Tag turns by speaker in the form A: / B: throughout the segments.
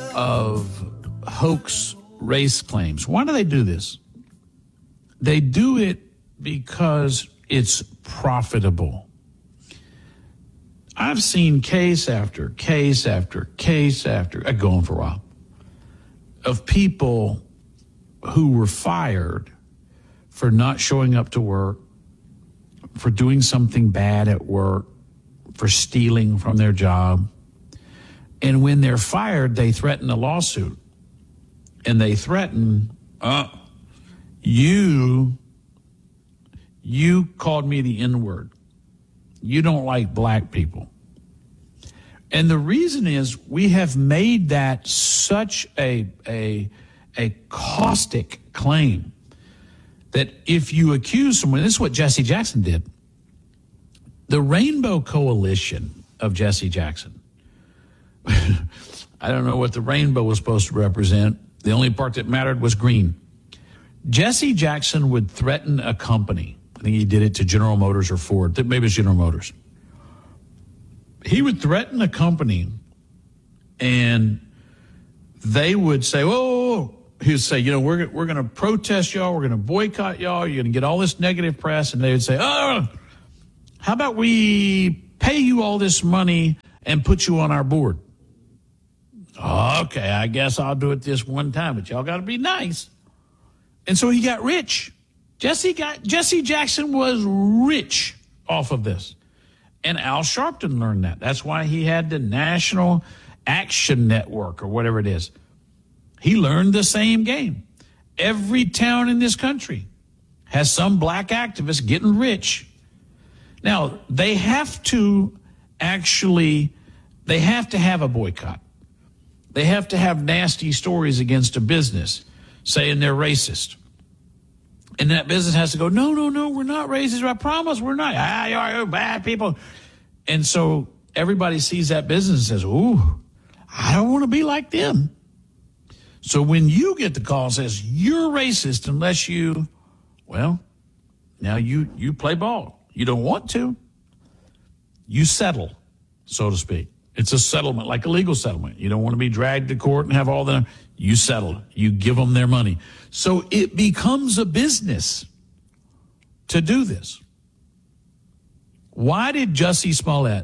A: of hoax race claims. Why do they do this? They do it because it's profitable. I've seen case after case after case after, going for a while, of people who were fired for not showing up to work, for doing something bad at work, for stealing from their job. And when they're fired, they threaten a lawsuit. And they threaten, you called me the N-word. You don't like black people. And the reason is we have made that such a caustic claim that if you accuse someone, this is what Jesse Jackson did. The Rainbow Coalition of Jesse Jackson. I don't know what the rainbow was supposed to represent. The only part that mattered was green. Jesse Jackson would threaten a company. I think he did it to General Motors or Ford. Maybe it's General Motors. He would threaten a company, and they would say, "Oh," he would say, we're going to protest y'all. We're going to boycott y'all. You're going to get all this negative press." And they would say, "Oh, how about we pay you all this money and put you on our board?" "Okay, I guess I'll do it this one time, but y'all got to be nice." And so he got rich. Jesse Jackson was rich off of this. And Al Sharpton learned that. That's why he had the National Action Network or whatever it is. He learned the same game. Every town in this country has some black activist getting rich. Now, they have to have a boycott. They have to have nasty stories against a business saying they're racist. And that business has to go, no, we're not racist. I promise we're not. You're bad people. And so everybody sees that business and says, ooh, I don't want to be like them. So when you get the call and says, you're racist unless now you play ball. You don't want to. You settle, so to speak. It's a settlement, like a legal settlement. You don't want to be dragged to court and have all the, you settle. You give them their money. So it becomes a business to do this. Why did Jussie Smollett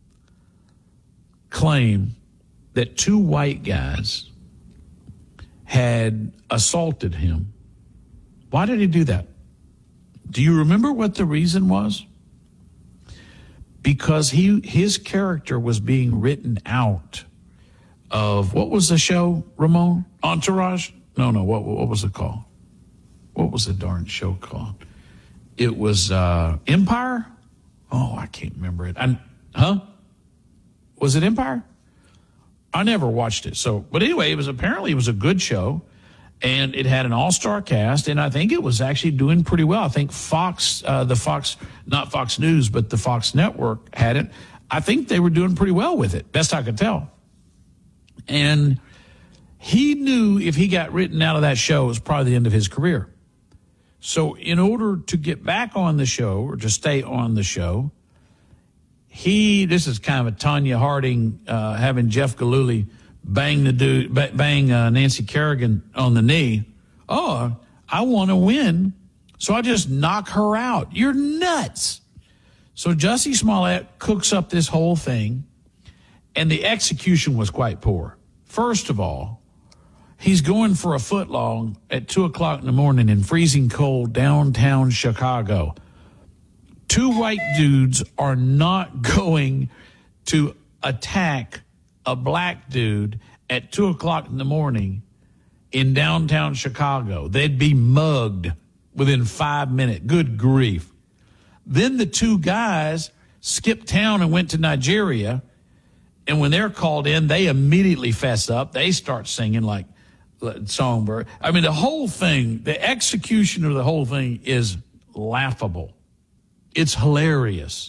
A: claim that two white guys had assaulted him? Why did he do that? Do you remember what the reason was? Because his character was being written out of, what was the show, Ramon? Entourage? No, what was it called? What was the darn show called? It was Empire? Oh, I can't remember it. Was it Empire? I never watched it. But anyway, it was a good show, and it had an all-star cast, and I think it was actually doing pretty well. I think not Fox News, but the Fox Network had it. I think they were doing pretty well with it, best I could tell. And he knew if he got written out of that show, it was probably the end of his career. So in order to get back on the show or to stay on the show, this is kind of a Tanya Harding having Jeff Gillooly bang Nancy Kerrigan on the knee. Oh, I want to win, so I just knock her out. You're nuts. So Jussie Smollett cooks up this whole thing, and the execution was quite poor. First of all, he's going for a footlong at 2:00 in the morning in freezing cold downtown Chicago. Two white dudes are not going to attack a black dude at 2:00 in the morning in downtown Chicago. They'd be mugged within 5 minutes. Good grief. Then the two guys skipped town and went to Nigeria. And when they're called in, they immediately fess up. They start singing like Songbird. I mean, the whole thing, the execution of the whole thing is laughable. It's hilarious.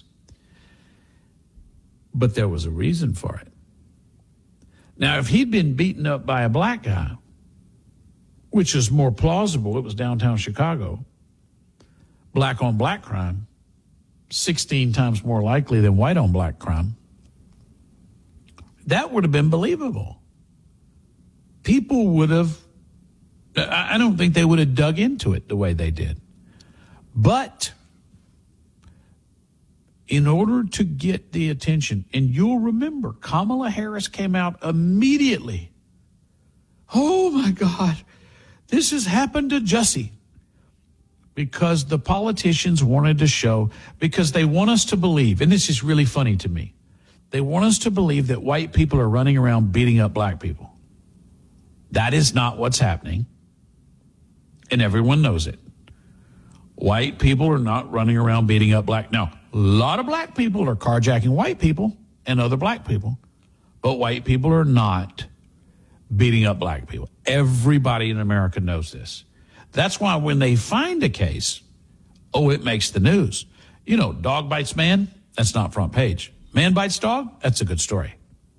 A: But there was a reason for it. Now, if he'd been beaten up by a black guy, which is more plausible, it was downtown Chicago, black on black crime, 16 times more likely than white on black crime, that would have been believable. people would have, I don't think they would have dug into it the way they did. But in order to get the attention, and you'll remember, Kamala Harris came out immediately. Oh, my God, this has happened to Jussie. Because the politicians wanted to show, because they want us to believe, and this is really funny to me, they want us to believe that white people are running around beating up black people. That is not what's happening, and everyone knows it. White people are not running around beating up black. Now, a lot of black people are carjacking white people and other black people, but white people are not beating up black people. Everybody in America knows this. That's why when they find a case, it makes the news. You know, dog bites man, that's not front page. Man bites dog, that's a good story.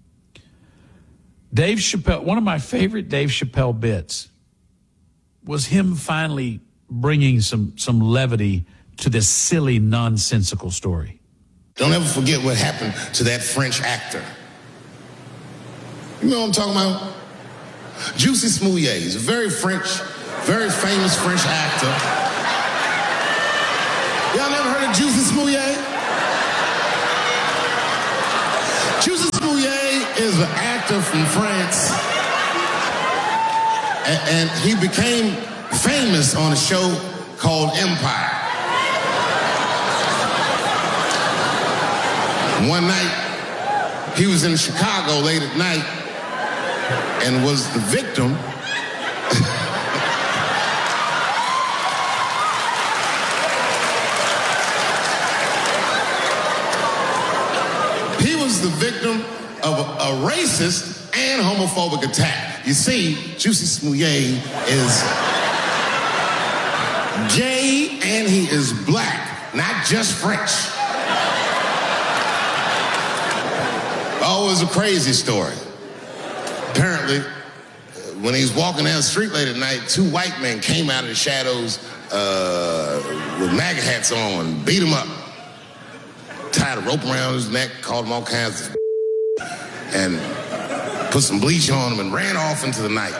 A: Dave Chappelle, one of my favorite Dave Chappelle bits was him finally bringing some levity to this silly, nonsensical story.
B: Don't ever forget what happened to that French actor. You know what I'm talking about? Jussie Smollett. He's a very famous French actor. Y'all never heard of Jussie Smollett? Jussie Smollett is an actor from France. And he became famous on a show called Empire. One night, he was in Chicago late at night and was the victim the victim of a racist and homophobic attack. You see, Jussie Smollett is gay and he is black, not just French. Oh, it was a crazy story. Apparently, when he was walking down the street late at night, two white men came out of the shadows with MAGA hats on and beat him up. Tied a rope around his neck, called him all kinds of and put some bleach on him and ran off into the night.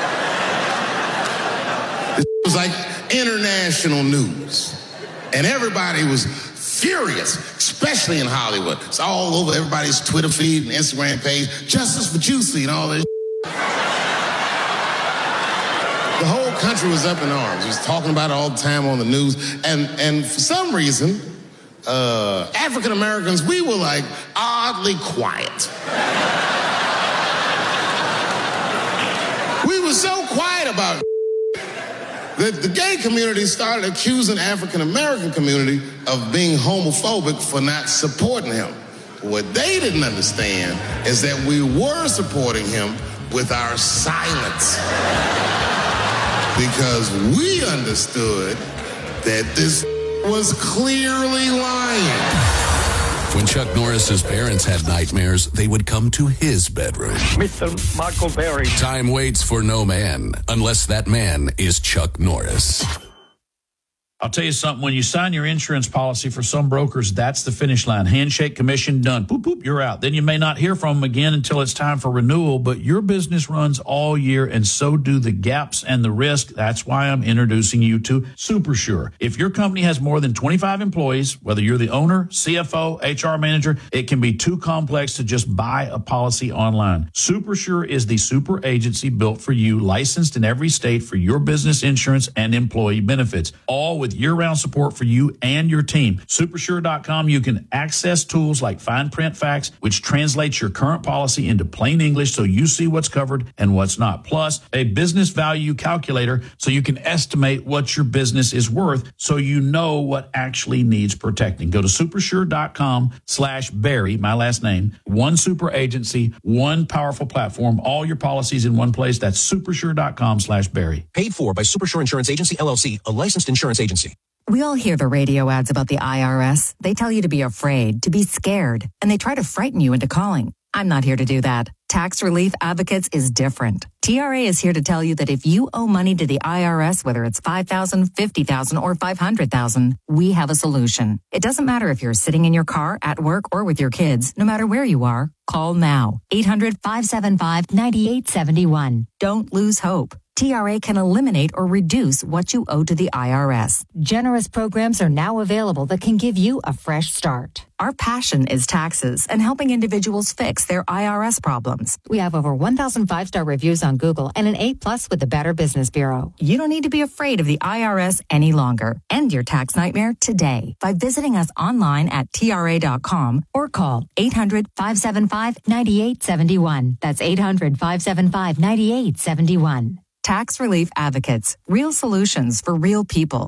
B: It was like international news. And everybody was furious, especially in Hollywood. It's all over everybody's Twitter feed and Instagram page. Justice for Jussie and all this. The whole country was up in arms. He was talking about it all the time on the news. And for some reason, African Americans, we were like oddly quiet. We were so quiet about that the gay community started accusing African American community of being homophobic for not supporting him. What they didn't understand is that we were supporting him with our silence. Because we understood that this was clearly lying.
C: When Chuck Norris's parents had nightmares, they would come to his bedroom.
D: Mr. Michael Berry.
C: Time waits for no man, unless that man is Chuck Norris.
A: I'll tell you something. When you sign your insurance policy for some brokers, that's the finish line. Handshake, commission, done. Boop, boop, you're out. Then you may not hear from them again until it's time for renewal, but your business runs all year, and so do the gaps and the risk. That's why I'm introducing you to SuperSure. If your company has more than 25 employees, whether you're the owner, CFO, HR manager, it can be too complex to just buy a policy online. SuperSure is the super agency built for you, licensed in every state for your business insurance and employee benefits, all with year-round support for you and your team. Supersure.com, you can access tools like Fine Print Facts, which translates your current policy into plain English so you see what's covered and what's not. Plus, a business value calculator so you can estimate what your business is worth so you know what actually needs protecting. Go to supersure.com/Barry, my last name. One super agency, one powerful platform, all your policies in one place. That's supersure.com/Barry.
E: Paid for by Supersure Insurance Agency, LLC, a licensed insurance agency.
F: We all hear the radio ads about the IRS. They tell you to be afraid, to be scared, and they try to frighten you into calling. I'm not here to do that. Tax Relief Advocates is different. TRA is here to tell you that if you owe money to the IRS, whether it's $5,000, $50,000, or $500,000, we have a solution. It doesn't matter if you're sitting in your car, at work, or with your kids. No matter where you are, call now. 800-575-9871. Don't lose hope. TRA can eliminate or reduce what you owe to the IRS.
G: Generous programs are now available that can give you a fresh start.
F: Our passion is taxes and helping individuals fix their IRS problems.
G: We have over 1,000 5-star reviews on Google and an A+ with the Better Business Bureau.
F: You don't need to be afraid of the IRS any longer. End your tax nightmare today by visiting us online at TRA.com or call 800-575-9871. That's 800-575-9871. Tax Relief Advocates. Real solutions for real people.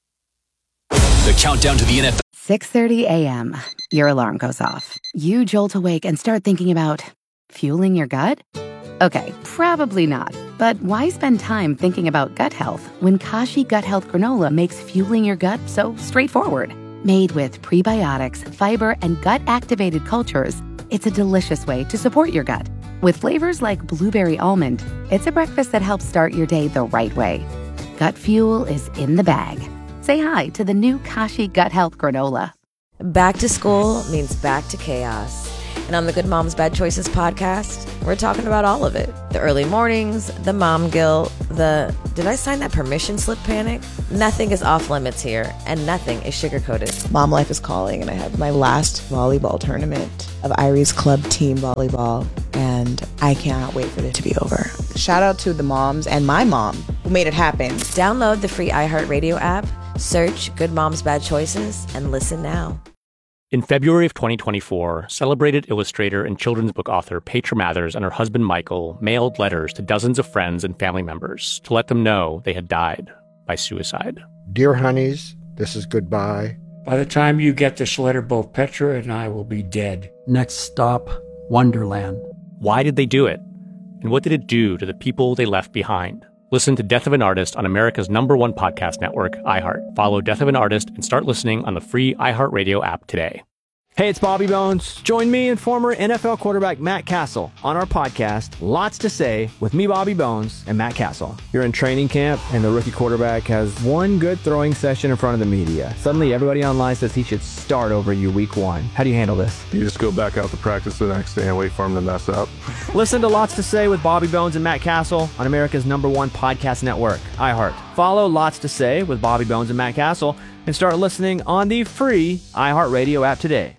H: The countdown to the NFL.
I: 6:30 a.m. Your alarm goes off. You jolt awake and start thinking about fueling your gut? Okay, probably not. But why spend time thinking about gut health when Kashi Gut Health Granola makes fueling your gut so straightforward? Made with prebiotics, fiber, and gut-activated cultures, it's a delicious way to support your gut. With flavors like blueberry almond, it's a breakfast that helps start your day the right way. Gut fuel is in the bag. Say hi to the new Kashi Gut Health Granola.
J: Back to school means back to chaos. And on the Good Moms Bad Choices podcast, we're talking about all of it. The early mornings, the mom guilt, the did I sign that permission slip panic? Nothing is off limits here, and nothing is sugar-coated.
K: Mom life is calling, and I have my last volleyball tournament of Irie's club team volleyball, and I cannot wait for it to be over. Shout out to the moms and my mom who made it happen.
J: Download the free iHeartRadio app, search Good Moms Bad Choices, and listen now.
L: In February of 2024, celebrated illustrator and children's book author Petra Mathers and her husband Michael mailed letters to dozens of friends and family members to let them know they had died by suicide.
M: Dear honeys, this is goodbye.
N: By the time you get this letter, both Petra and I will be dead.
O: Next stop, Wonderland.
L: Why did they do it? And what did it do to the people they left behind? Listen to Death of an Artist on America's #1 podcast network, iHeart. Follow Death of an Artist and start listening on the free iHeartRadio app today.
P: Hey, it's Bobby Bones. Join me and former NFL quarterback Matt Castle on our podcast, Lots to Say, with me, Bobby Bones, and Matt Castle. You're in training camp, and the rookie quarterback has one good throwing session in front of the media. Suddenly, everybody online says he should start over you week 1. How do you handle this?
Q: You just go back out to practice the next day and wait for him to mess up.
P: Listen to Lots to Say with Bobby Bones and Matt Castle on America's #1 podcast network, iHeart. Follow Lots to Say with Bobby Bones and Matt Castle and start listening on the free iHeartRadio app today.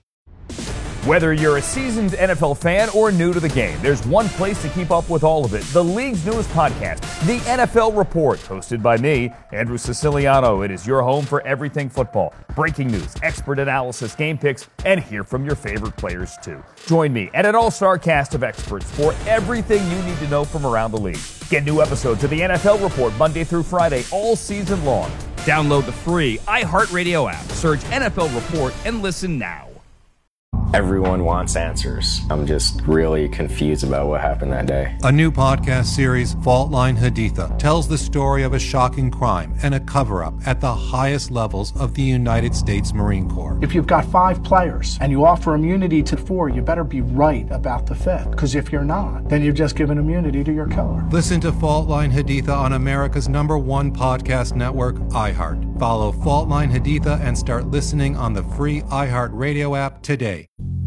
R: Whether you're a seasoned NFL fan or new to the game, there's one place to keep up with all of it. The league's newest podcast, The NFL Report, hosted by me, Andrew Siciliano. It is your home for everything football. Breaking news, expert analysis, game picks, and hear from your favorite players too. Join me and an all-star cast of experts for everything you need to know from around the league. Get new episodes of The NFL Report Monday through Friday all season long. Download the free iHeartRadio app, search NFL Report, and listen now.
S: Everyone wants answers. I'm just really confused about what happened that day.
T: A new podcast series, Fault Line Haditha, tells the story of a shocking crime and a cover-up at the highest levels of the United States Marine Corps.
U: If you've got 5 players and you offer immunity to 4, you better be right about the 5th. Because if you're not, then you've just given immunity to your killer.
T: Listen to Fault Line Haditha on America's #1 podcast network, iHeart. Follow Fault Line Haditha and start listening on the free iHeart Radio app today.